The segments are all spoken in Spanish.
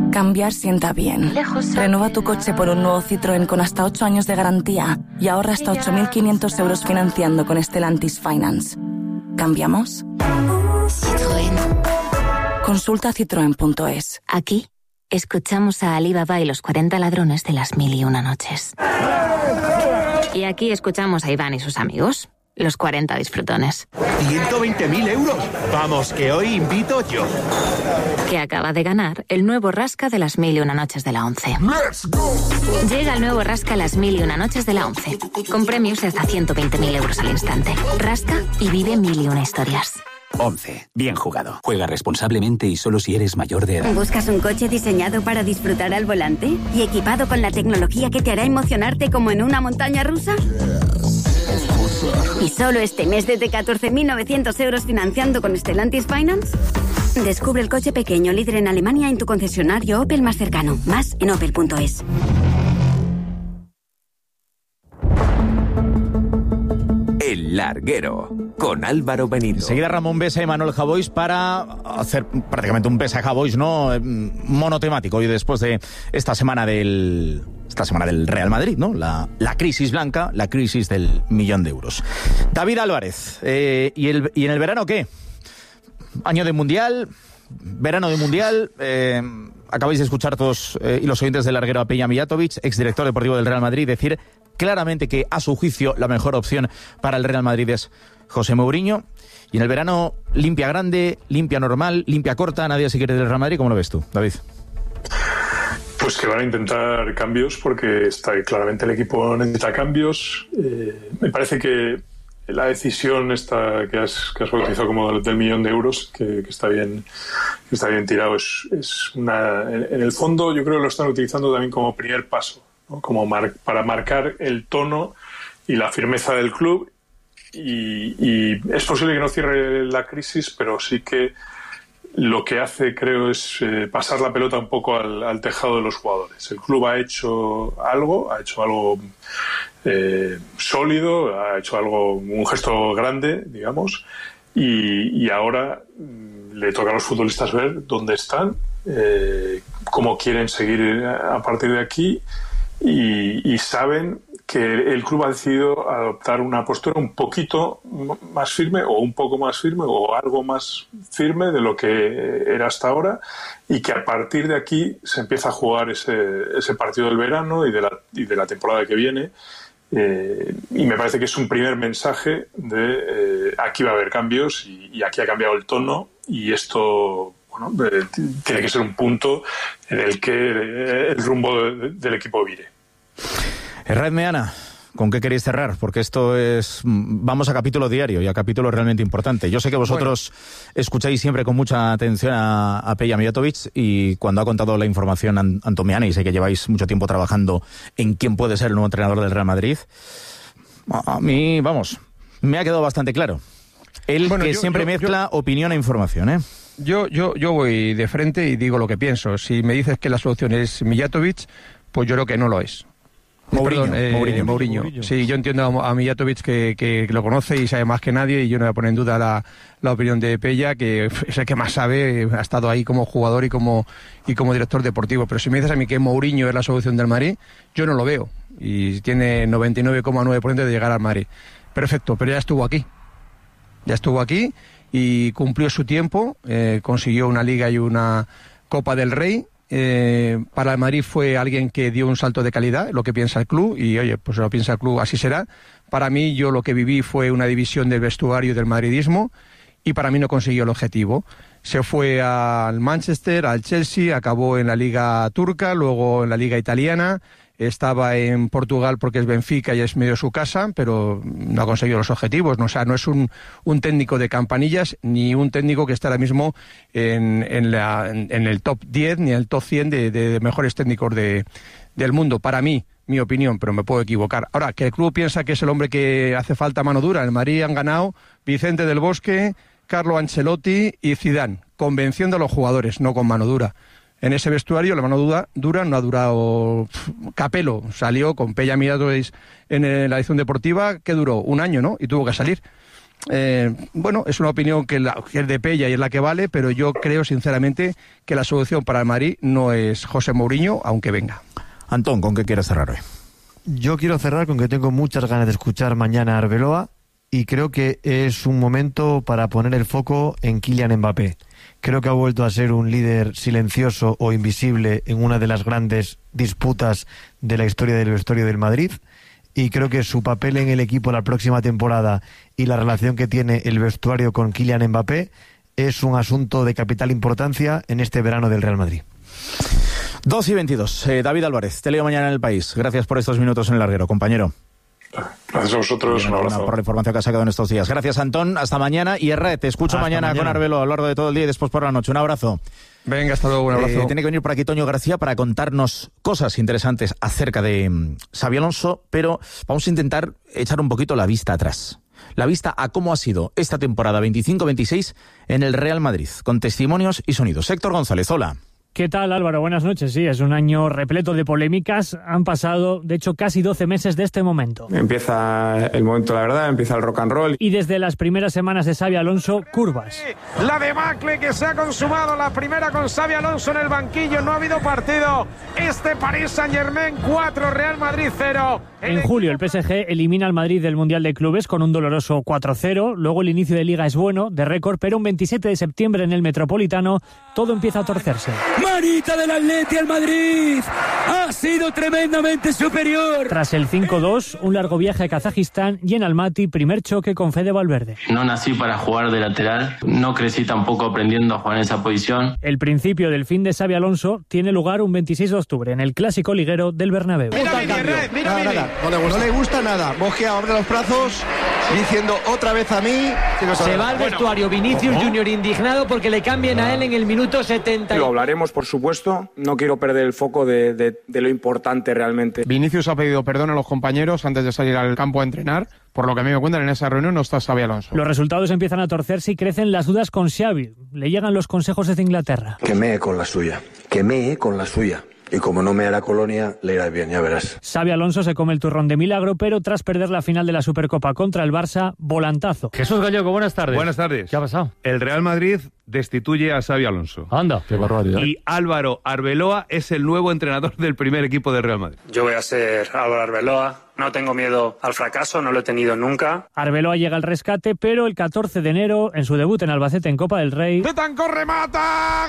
Cambiar sienta bien. Renueva tu coche por un nuevo Citroën con hasta 8 años de garantía y ahorra hasta 8.500 euros financiando con Stellantis Finance. ¿Cambiamos? Citroën. Consulta citroen.es. Aquí escuchamos a Ali Baba y los 40 ladrones de las 1001 noches. Y aquí escuchamos a Iván y sus amigos, los 40 disfrutones. 120.000 euros. Vamos, que hoy invito yo. Que acaba de ganar el nuevo Rasca de las 1001 noches de la 11. Llega el nuevo Rasca las 1001 noches de la 11, con premios de hasta 120.000 euros al instante. Rasca y vive 1001 historias. 11. Bien jugado. Juega responsablemente y solo si eres mayor de edad. ¿Buscas un coche diseñado para disfrutar al volante? ¿Y equipado con la tecnología que te hará emocionarte como en una montaña rusa? ¿Y solo este mes desde 14.900 euros financiando con Stellantis Finance? Descubre el coche pequeño líder en Alemania en tu concesionario Opel más cercano. Más en opel.es. El Larguero, con Álvaro Benito. Enseguida Ramón Besa y Manuel Javois para hacer prácticamente un Besa Javois, ¿no? Monotemático. Y después de esta semana del Real Madrid, ¿no? La crisis blanca, la crisis del 1.000.000 de euros. David Álvarez, ¿y en el verano qué? Año de Mundial, verano de Mundial. Acabáis de escuchar todos y los oyentes del Larguero a Peja Mijatovic, exdirector deportivo del Real Madrid, decir claramente que a su juicio la mejor opción para el Real Madrid es José Mourinho. Y en el verano, limpia grande, limpia normal, limpia corta, nadie se quiere del Real Madrid. ¿Cómo lo ves tú, David? Pues que van a intentar cambios porque claramente el equipo necesita cambios. Me parece que la decisión esta que has bautizado como del 1.000.000 de euros, que está bien tirado, es una, en el fondo yo creo que lo están utilizando también como primer paso, ¿no? Como para marcar el tono y la firmeza del club, y es posible que no cierre la crisis, pero sí que lo que hace, creo, es pasar la pelota un poco al tejado de los jugadores. El club ha hecho algo sólido, ha hecho un gesto grande, digamos, y ahora le toca a los futbolistas ver dónde están, cómo quieren seguir a partir de aquí, y saben que el club ha decidido adoptar una postura un poquito más firme, o un poco más firme, o algo más firme de lo que era hasta ahora, y que a partir de aquí se empieza a jugar ese partido del verano y de la temporada que viene. Y me parece que es un primer mensaje de aquí va a haber cambios y aquí ha cambiado el tono, y esto tiene que ser un punto en el que el rumbo del equipo vire. Herradme, Ana, ¿con qué queréis cerrar? Porque esto es... Vamos a capítulo diario y a capítulo realmente importante. Yo sé que vosotros escucháis siempre con mucha atención a Peja Mijatovic, y cuando ha contado la información Antomiana, y sé que lleváis mucho tiempo trabajando en quién puede ser el nuevo entrenador del Real Madrid, a mí, me ha quedado bastante claro. Él siempre mezcla opinión e información, ¿eh? Yo voy de frente y digo lo que pienso. Si me dices que la solución es Mijatovic, pues yo creo que no lo es. Mourinho. Sí, yo entiendo a Mijatovic que lo conoce y sabe más que nadie, y yo no voy a poner en duda la opinión de Peja, que es el que más sabe, ha estado ahí como jugador y como director deportivo. Pero si me dices a mí que Mourinho es la solución del Madrid, yo no lo veo, y tiene 99,9% de llegar al Madrid. Perfecto, pero ya estuvo aquí y cumplió su tiempo, consiguió una Liga y una Copa del Rey. Para el Madrid fue alguien que dio un salto de calidad, lo que piensa el club, y oye, pues lo piensa el club, así será. Para mí, yo lo que viví fue una división del vestuario del madridismo, y para mí no consiguió el objetivo. Se fue al Manchester, al Chelsea, acabó en la Liga Turca, luego en la Liga Italiana, estaba en Portugal porque es Benfica y es medio su casa, pero no ha conseguido los objetivos. ¿No? O sea, no es un técnico de campanillas, ni un técnico que está ahora mismo en el top 10 ni en el top 100 de mejores técnicos del mundo. Para mí, mi opinión, pero me puedo equivocar. Ahora, que el club piensa que es el hombre que hace falta mano dura. En el Madrid han ganado Vicente del Bosque, Carlo Ancelotti y Zidane, convenciendo a los jugadores, no con mano dura. En ese vestuario la mano dura no ha durado. Capello salió con Peja Mijatovic en la edición deportiva, que duró un año, ¿no? Y tuvo que salir. Bueno, es una opinión que es de Pella y es la que vale, pero yo creo sinceramente que la solución para el Madrid no es José Mourinho, aunque venga. Antón, ¿con qué quieres cerrar hoy? Yo quiero cerrar con que tengo muchas ganas de escuchar mañana a Arbeloa y creo que es un momento para poner el foco en Kylian Mbappé. Creo que ha vuelto a ser un líder silencioso o invisible en una de las grandes disputas de la historia del vestuario del Madrid, y creo que su papel en el equipo la próxima temporada y la relación que tiene el vestuario con Kylian Mbappé es un asunto de capital importancia en este verano del Real Madrid. 2:22. David Álvarez, te leo mañana en El País. Gracias por estos minutos en el larguero, compañero. Gracias a vosotros, un abrazo. Por la información que has sacado en estos días. Gracias, Antón. Hasta mañana. Y Herrera, te escucho mañana con Arbeloa a lo largo de todo el día y después por la noche. Un abrazo. Venga, hasta luego, un abrazo. Tiene que venir por aquí Toño García para contarnos cosas interesantes acerca de Xabi Alonso, pero vamos a intentar echar un poquito la vista atrás. La vista a cómo ha sido esta temporada 25-26 en el Real Madrid, con testimonios y sonidos. Héctor González, hola. ¿Qué tal, Álvaro? Buenas noches. Sí, es un año repleto de polémicas. Han pasado, de hecho, casi 12 meses de este momento. Empieza el momento, la verdad, empieza el rock and roll. Y desde las primeras semanas de Xabi Alonso, curvas. La debacle que se ha consumado, la primera con Xabi Alonso en el banquillo, no ha habido partido. Este Paris Saint-Germain 4, Real Madrid 0. En julio el PSG elimina al Madrid del Mundial de Clubes con un doloroso 4-0. Luego el inicio de Liga es bueno, de récord, pero un 27 de septiembre en el Metropolitano todo empieza a torcerse. Manita del Atleti al Madrid, ha sido tremendamente superior. Tras el 5-2, un largo viaje a Kazajistán y en Almaty, primer choque con Fede Valverde. No nací para jugar de lateral, no crecí tampoco aprendiendo a jugar en esa posición. El principio del fin de Xabi Alonso tiene lugar un 26 de octubre en el clásico liguero del Bernabéu. Mira. No le gusta nada. Mosquea abre los brazos diciendo otra vez a mí. Se va al vestuario Vinicius Junior indignado porque le cambien a él en el minuto 70. Lo hablaremos, por supuesto. No quiero perder el foco de lo importante realmente. Vinicius ha pedido perdón a los compañeros antes de salir al campo a entrenar. Por lo que a mí me cuentan, en esa reunión no está Xabi Alonso. Los resultados empiezan a torcerse y crecen las dudas con Xavi. Le llegan los consejos desde Inglaterra. Que mee con la suya. Y como no me hará Colonia, le irá bien, ya verás. Xabi Alonso se come el turrón de milagro, pero tras perder la final de la Supercopa contra el Barça, volantazo. Jesús Gallego, buenas tardes. Buenas tardes. ¿Qué ha pasado? El Real Madrid destituye a Xabi Alonso. Anda. Qué barbaridad. Y Álvaro Arbeloa es el nuevo entrenador del primer equipo del Real Madrid. Yo voy a ser Álvaro Arbeloa. No tengo miedo al fracaso, no lo he tenido nunca. Arbeloa llega al rescate, pero el 14 de enero, en su debut en Albacete en Copa del Rey... ¡Betancourt remata!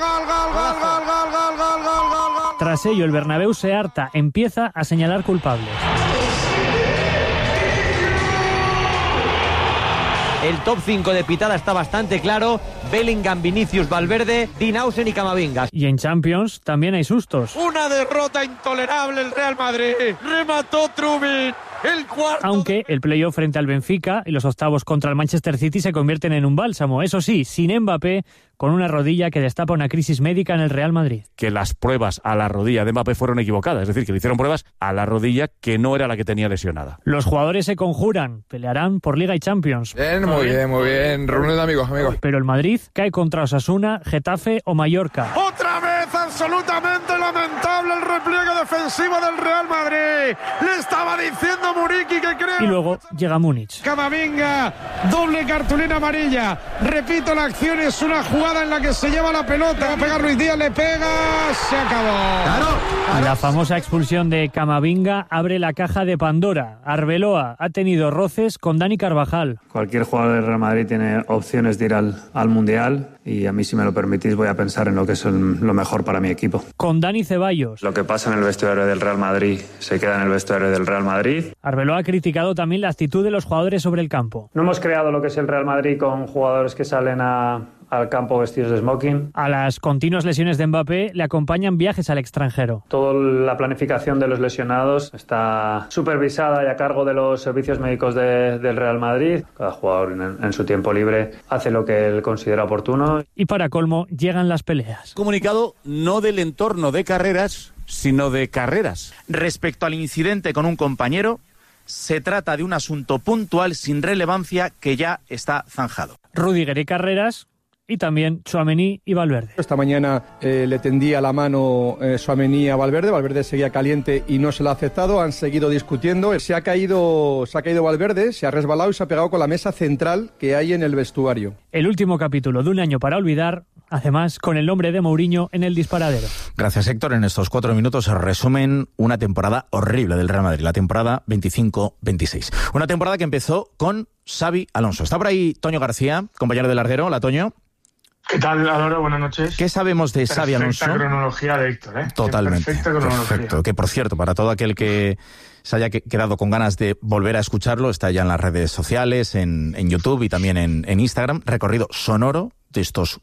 ¡Gol! Tras ello, el Bernabéu se harta, empieza a señalar culpables. El top 5 de pitada está bastante claro. Bellingham, Vinicius, Valverde, Dinausen y Camavinga. Y en Champions también hay sustos. Una derrota intolerable el Real Madrid. Remató Trubin. El cuarto. Aunque el playoff frente al Benfica y los octavos contra el Manchester City se convierten en un bálsamo. Eso sí, sin Mbappé, con una rodilla que destapa una crisis médica en el Real Madrid. Que las pruebas a la rodilla de Mbappé fueron equivocadas. Es decir, que le hicieron pruebas a la rodilla que no era la que tenía lesionada. Los jugadores se conjuran, pelearán por Liga y Champions. Muy bien. Reunión de amigos. Pero el Madrid cae contra Osasuna, Getafe o Mallorca. ¡Otra vez! Absolutamente lamentable el repliegue defensivo del Real Madrid. Le estaba diciendo Muriqui que creo. Y luego llega Múnich. Camavinga, doble cartulina amarilla. Repito, la acción es una jugada en la que se lleva la pelota. Va a pegar Luis Díaz, le pega, se acabó. Claro. La famosa expulsión de Camavinga abre la caja de Pandora. Arbeloa ha tenido roces con Dani Carvajal. Cualquier jugador del Real Madrid tiene opciones de ir al Mundial y a mí, si me lo permitís, voy a pensar en lo que es lo mejor para mi equipo. Con Dani Ceballos. Lo que pasa en el vestuario del Real Madrid se queda en el vestuario del Real Madrid. Arbeloa ha criticado también la actitud de los jugadores sobre el campo. No hemos creado lo que es el Real Madrid con jugadores que salen al campo vestidos de smoking. A las continuas lesiones de Mbappé le acompañan viajes al extranjero. Toda la planificación de los lesionados está supervisada y a cargo de los servicios médicos del Real Madrid. Cada jugador en su tiempo libre hace lo que él considera oportuno. Y para colmo, llegan las peleas. Comunicado no del entorno de carreras, sino de carreras. Respecto al incidente con un compañero, se trata de un asunto puntual sin relevancia que ya está zanjado. Rüdiger y Carreras y también Tchouaméni y Valverde. Esta mañana le tendía la mano Tchouaméni a Valverde. Valverde seguía caliente y no se lo ha aceptado. Han seguido discutiendo. Se ha caído Valverde, se ha resbalado y se ha pegado con la mesa central que hay en el vestuario. El último capítulo de Un año para olvidar, además con el nombre de Mourinho en el disparadero. Gracias, Héctor. En estos 4 minutos se resumen una temporada horrible del Real Madrid, la temporada 25-26. Una temporada que empezó con Xabi Alonso. Está por ahí Toño García, compañero del Larguero. Hola, Toño. ¿Qué tal, Álvaro? Buenas noches. ¿Qué sabemos de Xabi Alonso? Perfecta cronología de Héctor, ¿eh? Totalmente. Perfecta cronología. Perfecto. Que, por cierto, para todo aquel que se haya quedado con ganas de volver a escucharlo, está ya en las redes sociales, en YouTube y también en Instagram. Recorrido sonoro de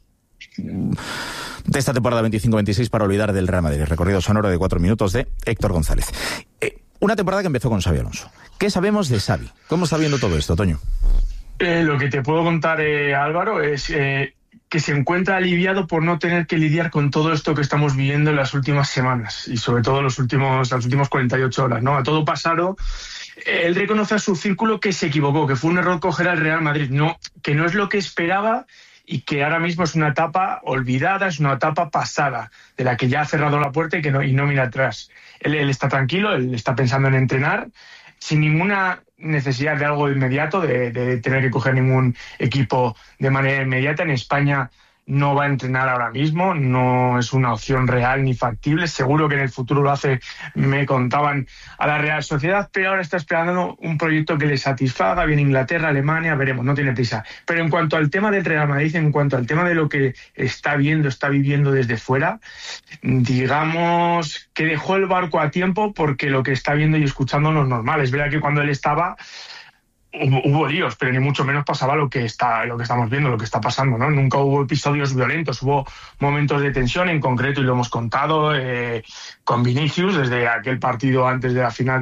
esta temporada 25-26 para olvidar del Real Madrid. Recorrido sonoro de 4 minutos de Héctor González. Una temporada que empezó con Xabi Alonso. ¿Qué sabemos de Xabi? ¿Cómo está viendo todo esto, Toño? Lo que te puedo contar, Álvaro, es que se encuentra aliviado por no tener que lidiar con todo esto que estamos viviendo en las últimas semanas y sobre todo las últimas 48 horas, ¿no? A todo pasado, él reconoce a su círculo que se equivocó, que fue un error coger al Real Madrid, que no es lo que esperaba y que ahora mismo es una etapa olvidada, es una etapa pasada, de la que ya ha cerrado la puerta y no mira atrás. Él está tranquilo, él está pensando en entrenar, sin ninguna necesidad de algo inmediato, de tener que coger ningún equipo de manera inmediata. En España no va a entrenar ahora mismo, no es una opción real ni factible. Seguro que en el futuro lo hace, me contaban, a la Real Sociedad, pero ahora está esperando un proyecto que le satisfaga. Viene Inglaterra, Alemania, veremos, no tiene prisa. Pero en cuanto al tema del Real Madrid, en cuanto al tema de lo que está viviendo desde fuera, digamos que dejó el barco a tiempo porque lo que está viendo y escuchando no es normal. Es verdad que cuando él estaba hubo líos, pero ni mucho menos pasaba lo que estamos viendo, lo que está pasando, ¿no? Nunca hubo episodios violentos, hubo momentos de tensión en concreto, y lo hemos contado con Vinicius, desde aquel partido antes de la final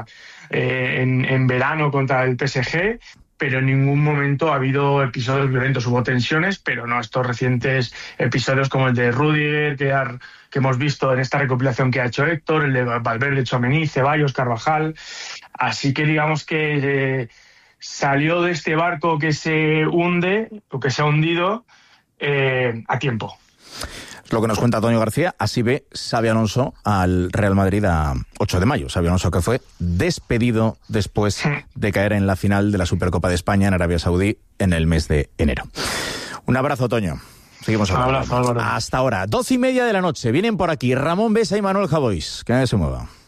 en verano contra el PSG, pero en ningún momento ha habido episodios violentos. Hubo tensiones, pero no estos recientes episodios como el de Rudiger, que hemos visto en esta recopilación que ha hecho Héctor, el de Valverde, Tchouaméni, Ceballos, Carvajal. Así que digamos que salió de este barco que se hunde, o que se ha hundido, a tiempo. Es lo que nos cuenta Toño García. Así ve Xabi Alonso al Real Madrid a 8 de mayo. Xabi Alonso, que fue despedido después de caer en la final de la Supercopa de España en Arabia Saudí en el mes de enero. Un abrazo, Toño. Seguimos hablando. Un abrazo, Álvaro. Hasta ahora, 12:30 de la noche. Vienen por aquí Ramón Besa y Manuel Javois. Que nadie se mueva.